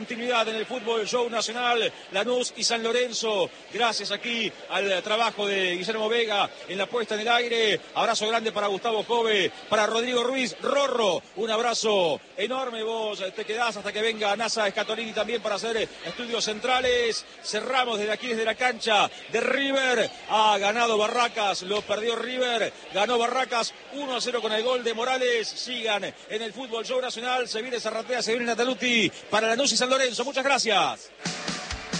Continuidad en el fútbol show nacional, Lanús y San Lorenzo, gracias aquí al trabajo de Guillermo Vega en la puesta en el aire. Abrazo grande para Gustavo Jove, para Rodrigo Ruiz, Rorro, un abrazo enorme. Vos te quedás hasta que venga Nasa Escatolini también para hacer estudios centrales. Cerramos desde aquí, desde la cancha de River. Ha ganado Barracas, lo perdió River, ganó Barracas 1-0 con el gol de Morales. Sigan en el fútbol show nacional, se viene Zarratea, se viene Nataluti para Lanús y San Lorenzo. Muchas gracias.